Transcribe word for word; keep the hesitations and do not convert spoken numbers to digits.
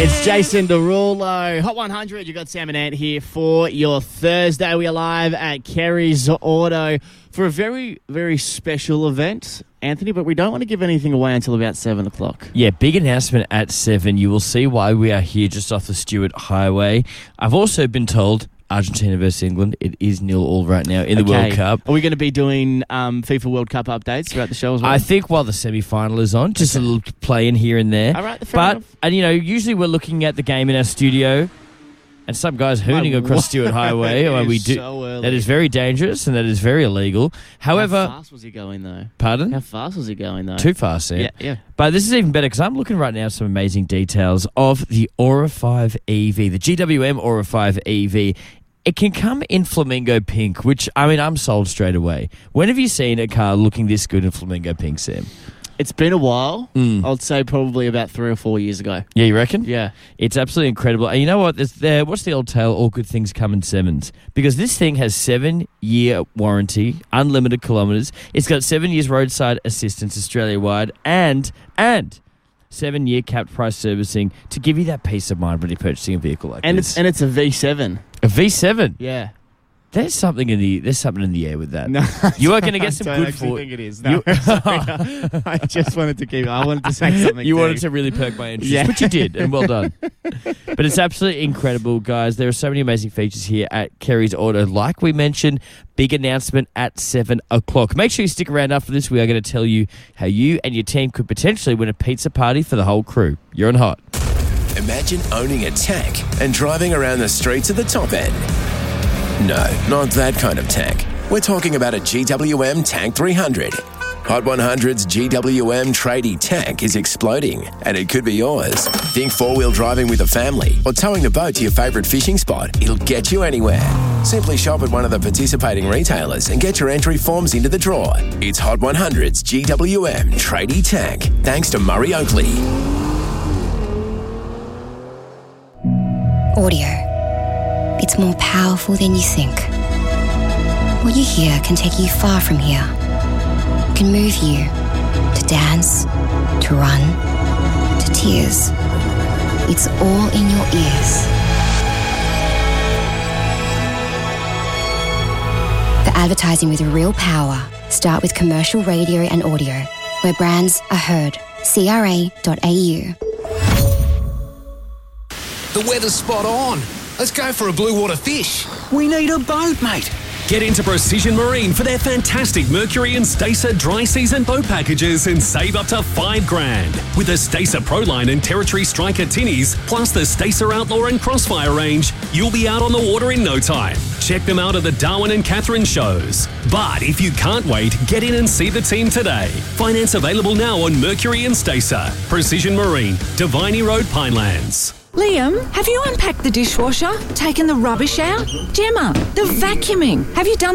It's Jason Derulo. Hot one hundred, you got Sam and Ant here for your Thursday. We are live at Kerry's Auto for a very, very special event, Anthony, but we don't want to give anything away until about seven o'clock. Yeah, big announcement at seven. You will see why we are here just off the Stewart Highway. I've also been told Argentina versus England, it is nil all right now in the Okay. World Cup. Are we going to be doing um, FIFA World Cup updates throughout the show as well? I think while the semi-final is on, just Okay. a little play in here and there. All right, fair but, enough. and you know, usually we're looking at the game in our studio and some guys hooning My across word. Stewart Highway. It Well, we is do. so early. That is very dangerous and that is very illegal. However, How fast was he going, though? pardon? How fast was he going, though? Too fast, Sam. Yeah, yeah. But this is even better because I'm looking right now at some amazing details of the Aura five E V, the G W M Aura five E V. It can come in flamingo pink, which, I mean, I'm sold straight away. When have you seen a car looking this good in flamingo pink, Sam? It's been a while. Mm. I'd say probably about three or four years ago. Yeah, you reckon? Yeah. It's absolutely incredible. And you know what? There's there. What's the old tale? All good things come in sevens. Because this thing has seven-year warranty, unlimited kilometres. It's got seven years roadside assistance Australia-wide and, and seven-year capped price servicing to give you that peace of mind when you're purchasing a vehicle like And this. it's and it's a V seven. A V seven. Yeah. There's something in the there's something in the air with that. No, You are going to get some I don't good actually for think it is. No, You- sorry. I just wanted to keep. I wanted to say something. You to wanted to really perk my interest, Yeah. which you did, and well done. But it's absolutely incredible, guys. There are so many amazing features here at Kerry's Auto. Like we mentioned, big announcement at seven o'clock. Make sure you stick around after this. We are going to tell you how you and your team could potentially win a pizza party for the whole crew. You're on Hot. Imagine owning a tank and driving around the streets at the top end. No, not that kind of tank. We're talking about a G W M Tank three hundred. Hot one hundred's G W M tradie tank is exploding, and it could be yours. Think four-wheel driving with a family or towing a boat to your favourite fishing spot. It'll get you anywhere. Simply shop at one of the participating retailers and get your entry forms into the draw. It's Hot one hundred's G W M tradie tank, thanks to Murray Oakley. Audio. It's more powerful than you think. What you hear can take you far from here. It can move you to dance, to run, to tears. It's all in your ears. For advertising with real power, start with commercial radio and audio, where brands are heard. C R A dot A U. The weather's spot on. Let's go for a blue water fish. We need a boat, mate. Get into Precision Marine for their fantastic Mercury and Stacer dry season boat packages and save up to five grand. With the Stacer Proline and Territory Striker tinnies, plus the Stacer Outlaw and Crossfire range, you'll be out on the water in no time. Check them out at the Darwin and Catherine shows. But if you can't wait, get in and see the team today. Finance available now on Mercury and Stacer. Precision Marine, Diviny Road, Pinelands. Liam, have you unpacked the dishwasher? Taken the rubbish out? Gemma, the vacuuming. Have you done